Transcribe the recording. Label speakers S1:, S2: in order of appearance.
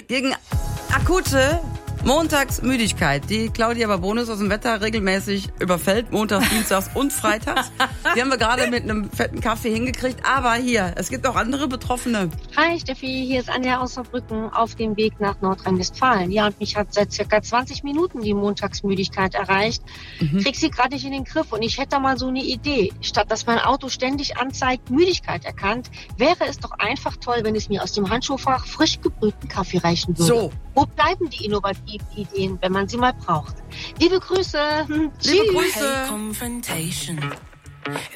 S1: Gegen akute Montagsmüdigkeit, die Claudia Babonus aus dem Wetter regelmäßig überfällt, montags, dienstags und freitags. Die haben wir gerade mit einem fetten Kaffee hingekriegt. Aber hier, es gibt auch andere Betroffene.
S2: Hi Steffi, hier ist Anja aus Saarbrücken auf dem Weg nach Nordrhein-Westfalen. Ja, und mich hat seit circa 20 Minuten die Montagsmüdigkeit erreicht. Krieg sie gerade nicht in den Griff und ich hätte da mal so eine Idee. Statt dass mein Auto ständig anzeigt, Müdigkeit erkannt, wäre es doch einfach toll, wenn es mir aus dem Handschuhfach frisch gebrühten Kaffee reichen würde.
S1: So.
S2: Wo bleiben die innovativen Ideen, wenn man sie mal braucht? Liebe Grüße.
S1: Liebe Grüße.
S3: Confrontation.